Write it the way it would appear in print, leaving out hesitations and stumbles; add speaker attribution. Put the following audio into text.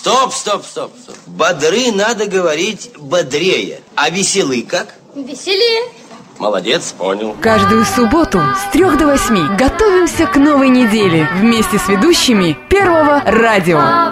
Speaker 1: Стоп. Бодры надо говорить бодрее. А веселы как?
Speaker 2: Веселее.
Speaker 1: Молодец, понял.
Speaker 3: Каждую субботу с 3 до 8 готовимся к новой неделе вместе с ведущими Первого радио.